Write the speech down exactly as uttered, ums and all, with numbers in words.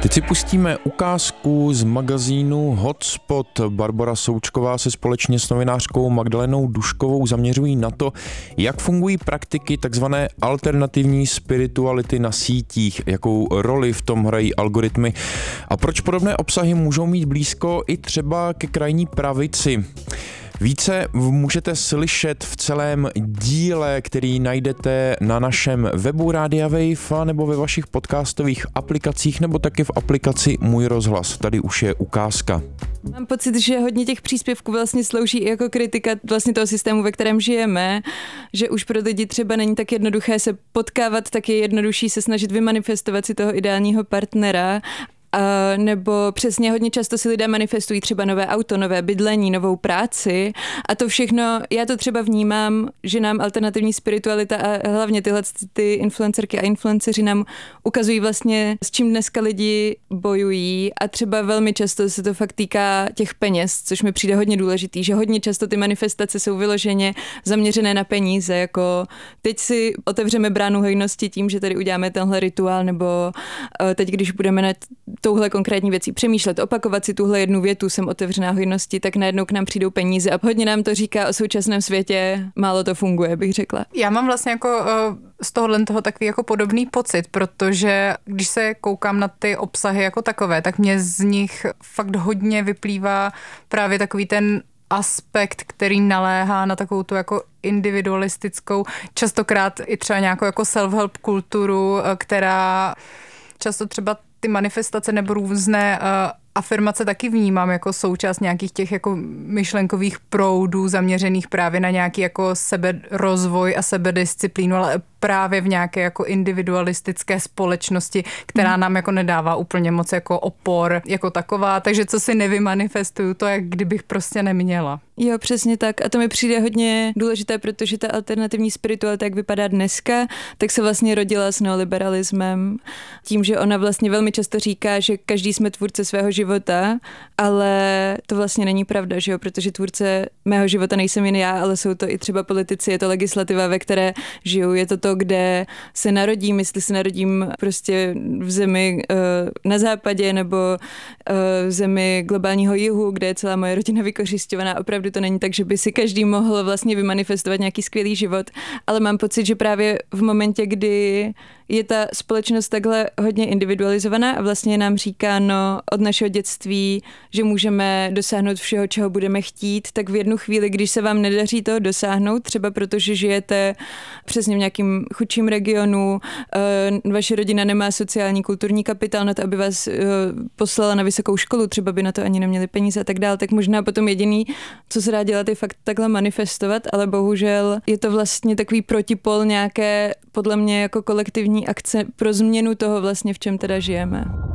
Teď si pustíme ukázku z magazínu Hotspot. Barbora Součková se společně s novinářkou Magdalenou Duškovou zaměřují na to, jak fungují praktiky takzvané alternativní spirituality na sítích, jakou roli v tom hrají algoritmy a proč podobné obsahy můžou mít blízko i třeba ke krajní pravici. Více můžete slyšet v celém díle, který najdete na našem webu Rádia Wave nebo ve vašich podcastových aplikacích nebo taky v aplikaci Můj rozhlas. Tady už je ukázka. Mám pocit, že hodně těch příspěvků vlastně slouží i jako kritika vlastně toho systému, ve kterém žijeme, že už pro lidi třeba není tak jednoduché se potkávat, tak je jednodušší se snažit vymanifestovat si toho ideálního partnera. A nebo přesně hodně často si lidé manifestují třeba nové auto, nové bydlení, novou práci a to všechno, já to třeba vnímám, že nám alternativní spiritualita a hlavně tyhle ty influencerky a influenceři nám ukazují vlastně, s čím dneska lidi bojují a třeba velmi často se to fakt týká těch peněz, což mi přijde hodně důležitý, že hodně často ty manifestace jsou vyloženě zaměřené na peníze, jako teď si otevřeme bránu hojnosti tím, že tady uděláme tenhle rituál, nebo teď, když budeme na touhle konkrétní věcí přemýšlet, opakovat si tuhle jednu větu, jsem otevřená hojnosti, tak najednou k nám přijdou peníze a hodně nám to říká o současném světě, málo to funguje, bych řekla. Já mám vlastně jako z tohohle toho takový jako podobný pocit, protože když se koukám na ty obsahy jako takové, tak mě z nich fakt hodně vyplývá právě takový ten aspekt, který naléhá na takovou tu jako individualistickou, častokrát i třeba nějakou jako self-help kulturu, která často třeba ty manifestace nebo různé uh, afirmace taky vnímám jako součást nějakých těch jako myšlenkových proudů zaměřených právě na nějaký jako seberozvoj a sebedisciplínu, ale právě v nějaké jako individualistické společnosti, která nám jako nedává úplně moc jako opor jako taková, takže co si nevymanifestuju, to jak kdybych prostě neměla. Jo, přesně tak a to mi přijde hodně důležité, protože ta alternativní spiritualita, jak vypadá dneska, tak se vlastně rodila s neoliberalismem, tím, že ona vlastně velmi často říká, že každý jsme tvůrce svého života, ale to vlastně není pravda, že jo, protože tvůrce mého života nejsem jen já, ale jsou to i třeba politici, je to legislativa, ve které žiju, je to to, kde se narodím, jestli se narodím prostě v zemi na západě nebo v zemi globálního jihu, kde je celá moje rodina vykořisťovaná. Opravdu to není tak, že by si každý mohl vlastně vymanifestovat nějaký skvělý život, ale mám pocit, že právě v momentě, kdy je ta společnost takhle hodně individualizovaná a vlastně nám říkáno od našeho dětství, že můžeme dosáhnout všeho, čeho budeme chtít, tak v jednu chvíli, když se vám nedaří to dosáhnout, třeba protože žijete přesně v nějakým chudším regionu, vaše rodina nemá sociální kulturní kapitál na to, aby vás poslala na vysokou školu, třeba by na to ani neměli peníze a tak dále, tak možná potom jediný, co se dá dělat, je fakt takhle manifestovat, ale bohužel je to vlastně takový protipol nějaké, podle mě jako kolektivní akce pro změnu toho vlastně, v čem teda žijeme.